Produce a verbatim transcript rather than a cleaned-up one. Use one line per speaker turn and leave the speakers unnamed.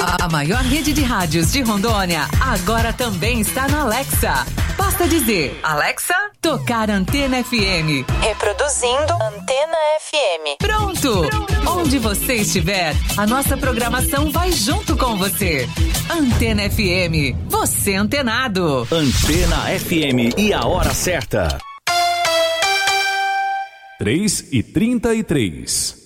A maior rede de rádios de Rondônia agora também está na Alexa. Basta dizer, Alexa, tocar Antena F M.
Reproduzindo Antena F M.
Pronto! Pronto! Onde você estiver, a nossa programação vai junto com você. Antena F M, você antenado.
Antena F M e a hora certa.
três e trinta e três.